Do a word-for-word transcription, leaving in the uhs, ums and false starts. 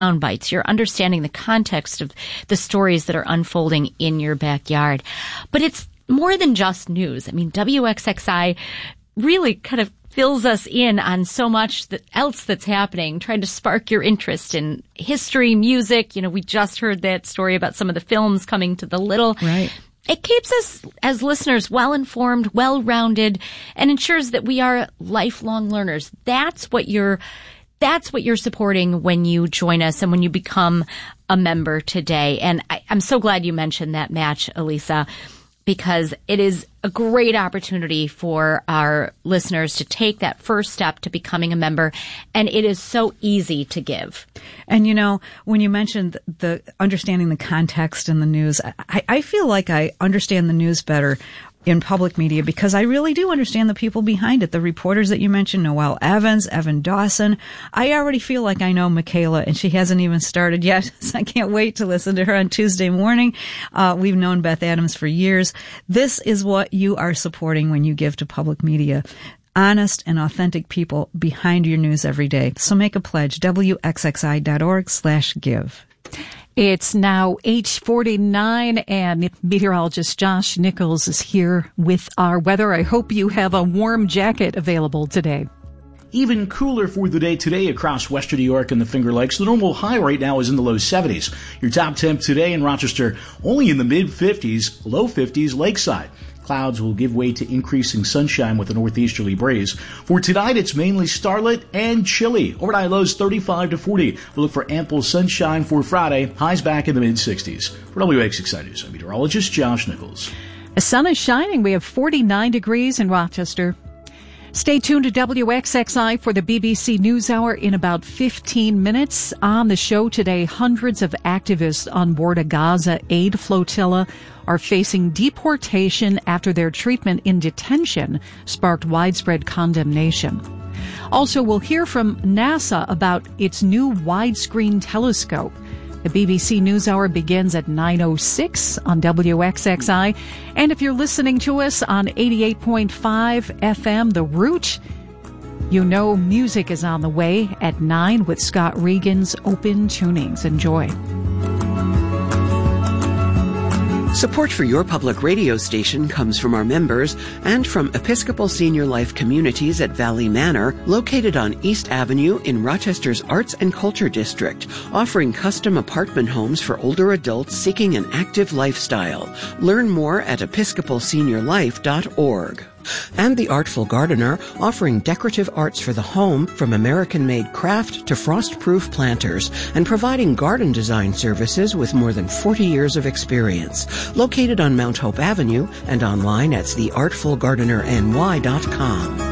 sound bites. You're understanding the context of the stories that are unfolding in your backyard. But it's more than just news. I mean, W X X I really kind of fills us in on so much that else that's happening, trying to spark your interest in history, music. You know, we just heard that story about some of the films coming to the Little. Right. It keeps us as listeners well-informed, well-rounded, and ensures that we are lifelong learners. That's what you're, that's what you're supporting when you join us and when you become a member today. And I, I'm so glad you mentioned that match, Elisa, because it is a great opportunity for our listeners to take that first step to becoming a member. And it is so easy to give. And, you know, when you mentioned the understanding the context in the news, I, I feel like I understand the news better in public media because I really do understand the people behind it. The reporters that you mentioned, Noelle Evans, Evan Dawson. I already feel like I know Michaela, and she hasn't even started yet, so I can't wait to listen to her on Tuesday morning. Uh, we've known Beth Adams for years. This is what you are supporting when you give to public media. Honest and authentic people behind your news every day. So make a pledge, W X X I dot org slash give. It's now eight forty-nine, and meteorologist Josh Nichols is here with our weather. I hope you have a warm jacket available today. Even cooler for the day today across western New York and the Finger Lakes. The normal high right now is in the low seventies. Your top temp today in Rochester only in the mid fifties, low fifties lakeside. Clouds will give way to increasing sunshine with a northeasterly breeze. For tonight, it's mainly starlit and chilly. Overnight lows thirty-five to forty. We'll look for ample sunshine for Friday. Highs back in the mid sixties. For W X X I News, I'm meteorologist Josh Nichols. The sun is shining. We have forty-nine degrees in Rochester. Stay tuned to W X X I for the B B C NewsHour in about fifteen minutes. On the show today, hundreds of activists on board a Gaza aid flotilla are facing deportation after their treatment in detention sparked widespread condemnation. Also, we'll hear from NASA about its new widescreen telescope. The B B C NewsHour begins at nine oh six on W X X I. And if you're listening to us on eighty-eight point five F M, The Root, you know music is on the way at nine with Scott Regan's Open Tunings. Enjoy. Support for your public radio station comes from our members and from Episcopal Senior Life Communities at Valley Manor, located on East Avenue in Rochester's Arts and Culture District, offering custom apartment homes for older adults seeking an active lifestyle. Learn more at episcopal senior life dot org. And The Artful Gardener, offering decorative arts for the home from American-made craft to frost-proof planters, and providing garden design services with more than forty years of experience. Located on Mount Hope Avenue and online at the artful gardener n y dot com.